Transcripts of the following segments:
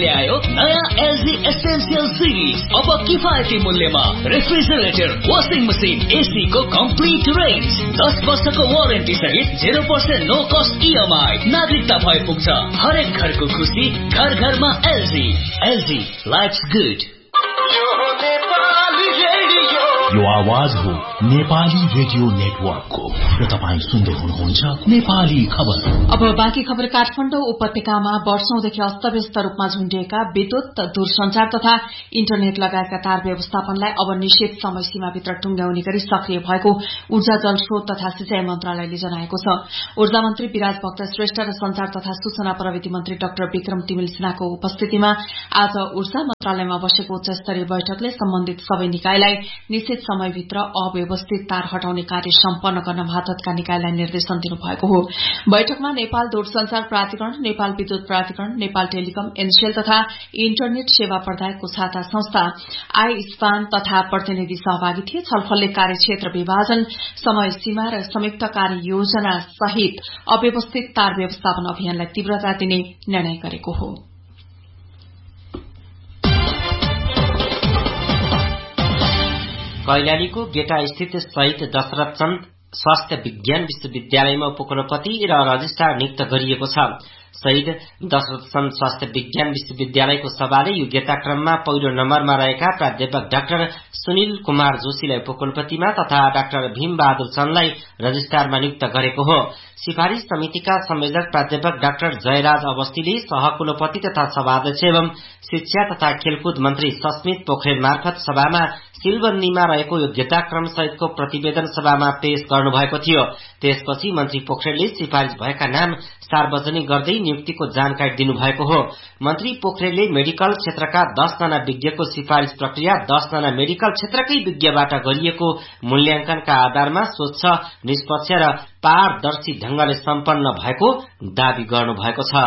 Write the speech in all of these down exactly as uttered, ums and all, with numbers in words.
ल्यायो नयाँ LG essential series. अब किफायती मूल्यमा रेफ्रिजरेटर, वाशिङ मसिन, एसी को कम्प्लिट रेन्ज, दस वर्षको वारेन्टी सहित zero percent no cost EMI. नागरिकता भए पुग्छ हरेक घरको खुसी, घर घरमा एलजी। LG lives good. यो आवाज हो नेपाली रेडियो नेटवर्कको र तपाईँ सुन्दै हुनुहुन्छ नेपाली खबर। अब बाँकी खबर। काठमाडौँ उपत्यकामा वर्षौंदेखि अस्तव्यस्त रूपमा झुण्डिएका विद्युत, दूरसञ्चार तथा इन्टरनेट लगायतका तार व्यवस्थापनलाई अब निश्चित समय सीमाभित्र टुंग्याउने गरी सक्रिय भएको ऊर्जा, जलस्रोत तथा सिंचाई मन्त्रालयले जनाएको छ। ऊर्जा मन्त्री विराज भक्त श्रेष्ठ र संचार तथा सूचना प्रविधि मन्त्री डाक्टर विक्रम तिमिल सिन्हाको उपस्थितिमा आज ऊर्जा मन्त्रालयमा बसेको उच्च स्तरीय बैठकले सम्बन्धित सबै निकायलाई निश्चित समयभित्र अव्यवस्थित तार हटाउने कार्य सम्पन्न गर्न महाततका निकायलाई निर्देशन दिनुभएको हो। बैठकमा नेपाल दूरसञ्चार प्राधिकरण, नेपाल विद्युत प्राधिकरण, नेपाल टेलिकम, एनसेल तथा इन्टरनेट सेवा प्रदायकको छाता संस्था आइस्पान तथा प्रतिनिधि सहभागी थिए। छलफलले कार्यक्षेत्र विभाजन, समय सीमा र संयुक्त कार्य योजना सहित अव्यवस्थित तार व्यवस्थापन अभियानलाई तीव्रता दिने निर्णय गरेको हो। कैलालीको गेटा स्थित शहीद दशरथ चन्द स्वास्थ्य विज्ञान विश्वविद्यालयमा उपकुलपति र रजिस्ट्रार नियुक्त गरिएको छ। शहीद दशरथ चन्द स्वास्थ्य विज्ञान विश्वविद्यालयको सभाले यो गेटाक्रममा पहिलो नम्बरमा रहेका प्राध्यापक डाक्टर सुनिल कुमार जोशीलाई उपकुलपतिमा तथा डाक्टर भीम बहादुर चन्दलाई रजिस्ट्रारमा नियुक्त गरेको हो। सिफारिश समितिका संयोजक प्राध्यापक डाक्टर जयराज अवस्थीले सहकुलपति तथा सभाध्यक्ष एवं शिक्षा तथा खेलकुद मन्त्री सस्मित पोखरेल मार्फत सभामा सिलबन्दीमा रहेको यो गेटाक्रम सहितको प्रतिवेदन सभामा पेश गर्नुभएको थियो। त्यसपछि मन्त्री पोखरेलले सिफारिश भएका नाम सार्वजनिक गर्दै नियुक्तिको जानकारी दिनुभएको हो। मन्त्री पोखरेलले मेडिकल क्षेत्रका दसजना विज्ञको सिफारिश प्रक्रिया दसजना मेडिकल क्षेत्रकै विज्ञबाट गरिएको मूल्याङ्कनका आधारमा स्वच्छ, निष्पक्ष र पारदर्शी ढंगले सम्पन्न भएको दावी गर्नुभएको छ।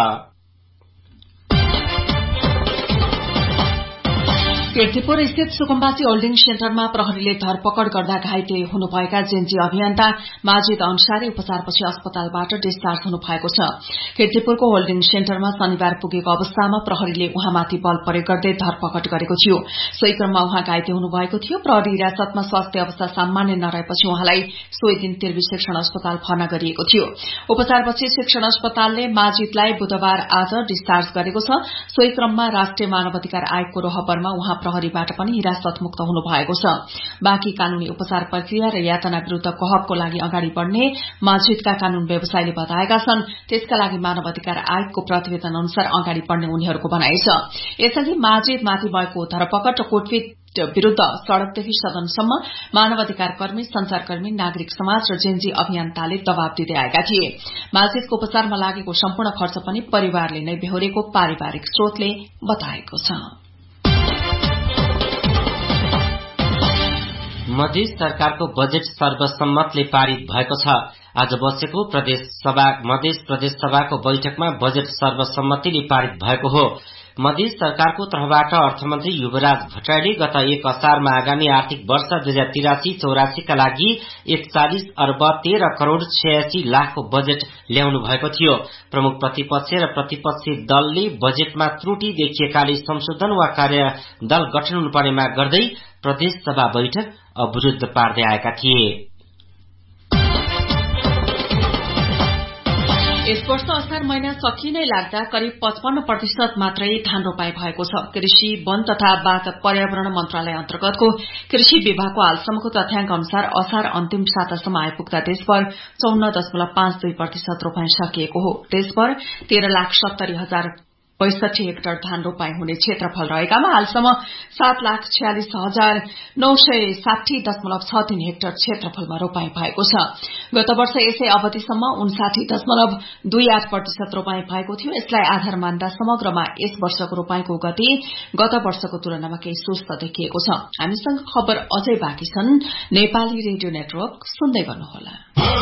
कीर्तिपुर स्थित सुकुम्बासी होल्डिङ सेन्टरमा प्रहरीले धरपकड़ गर्दा घाइते हुनुभएका जेएनजी अभियन्ता माजिद अन्सारी उपचारपछि अस्पतालबाट डिस्चार्ज हुनुभएको छ। कीर्तिपुरको होल्डिङ सेन्टरमा शनिबार पुगेको अवस्थामा प्रहरीले उहाँमाथि बल प्रयोग गर्दै धरपकड़ गरेको थियो। सोही क्रममा उहाँ घाइते हुनुभएको थियो। प्रहरी हिरासतमा स्वास्थ्य अवस्था सामान्य नरहेपछि उहाँलाई सोही दिन तिर्वी शिक्षण अस्पताल भर्ना गरिएको थियो। उपचारपछि शिक्षण अस्पतालले माजिदलाई बुधबार आज डिस्चार्ज गरेको छ। सोही क्रममा राष्ट्रिय मानव अधिकार आयोगको रोहबरमा उहाँ प्रहरीबाट पनि हिरासत मुक्त हुनुभएको छ। बाँकी कानूनी उपचार प्रक्रिया र यातना विरूद्धको हकको लागि अगाडि बढ्ने माजिदका कानून व्यवसायीले बताएका छन्। त्यसका लागि मानव अधिकार आयोगको प्रतिवेदन अनुसार अगाडि बढ्ने उनीहरूको भनाइ छ। यसअघि माजिदमाथि भएको धरपकड र कोटपिट विरूद्ध सड़कदेखि सदनसम्म मानव अधिकार कर्मी, संचारकर्मी, नागरिक समाज र जेएनजी अभियन्ताले दबाव दिँदै आएका थिए। माजिदको उपचारमा लागेको सम्पूर्ण खर्च पनि परिवारले नै बेहोरेको पारिवारिक स्रोतले बताएको छ। मधेस सरकारको बजेट सर्वसम्मतले पारित भएको छ। आज बसेको प्रदेश सभा मधेस प्रदेश सभाको बैठकमा बजेट सर्वसम्मतिले पारित भएको हो। मधेस सरकारको तर्फबाट अर्थमन्त्री युवराज भट्टराईले गत एक असारमा आगामी आर्थिक वर्ष दुई हजार तिरासी चौरासी का लागि एकचालिस अर्ब तेह्र करोड़ छयासी लाखको बजेट ल्याउनु भएको थियो। प्रमुख प्रतिपक्ष र प्रतिपक्षी दलले बजेटमा त्रुटि देखिएकाले संशोधन वा कार्यदल गठन हुनुपर्ने माग गर्दै प्रदेश सभा बैठक अवरुद्ध पार्दै आएका थिए। यस वर्ष असार महिना सकिनै लाग्दा करिब पचपन्न प्रतिशत मात्रै धान रोपाई भएको छ। कृषि, वन तथा बाघ पर्यावरण मन्त्रालय अन्तर्गतको कृषि विभागको हालसम्मको तथ्याङ्क अनुसार असार अन्तिम सातासम्म आइपुग्दा देशभर चौन्न दशमलव पाँच दुई प्रतिशत रोपाई सकिएको हो। देशभर तेह्र लाख सत्तरी हजार पैंसठी हेक्टर धान रोपाई हुने क्षेत्रफल रहेकामा हालसम्म सात लाख छयालिस हजार नौ सय साठी दशमलव छ तीन हेक्टर क्षेत्रफलमा रोपाई भएको छ। गत वर्ष यसै अवधिसम्म उन्साठी दशमलव दुई आठ प्रतिशत रोपाई भएको थियो। यसलाई आधार मान्दा समग्रमा यस वर्षको रोपाईको गति गत वर्षको तुलनामा केही सुस्त देखिएको छ। हामीसँग खबर अझै बाँकी छन्। नेपाली रेडियो नेटवर्क सुन्दै गर्नुहोला।